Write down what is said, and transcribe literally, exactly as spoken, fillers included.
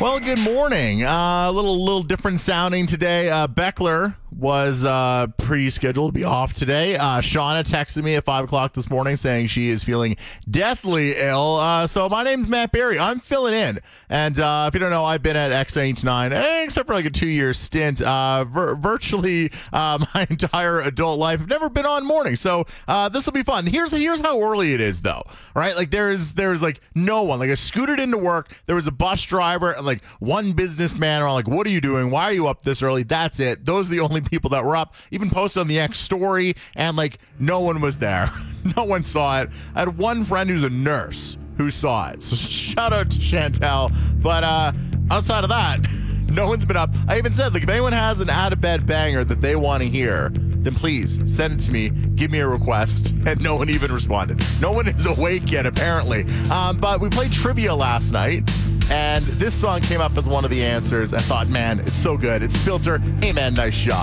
Well, good morning. Uh, a little little different sounding today. Uh, Beckler was uh, pre-scheduled to be off today. Uh, Shauna texted me at five o'clock this morning saying she is feeling deathly ill. Uh, so my name's Matt Berry. I'm filling in. And uh, if you don't know, I've been at X eighty-nine, eh, except for like a two-year stint, uh, vir- virtually uh, my entire adult life. I've never been on morning. So uh, this will be fun. Here's here's how early it is, though. Right? Like there's there's like no one. Like I scooted into work. There was a bus driver and like one businessman. Or like, what are you doing? Why are you up this early? That's it. Those are the only people that were up. Even posted on the X story, and like no one was there. No one saw it. I had one friend who's a nurse who saw it. So shout out to Chantel. But uh, outside of that, no one's been up. I even said, like, if anyone has an out-of-bed banger that they want to hear, then please send it to me. Give me a request. And no one even responded. No one is awake yet, apparently. Um, but we played trivia last night, and this song came up as one of the answers. I thought, man, it's so good. It's Filter. Hey, man, nice shot.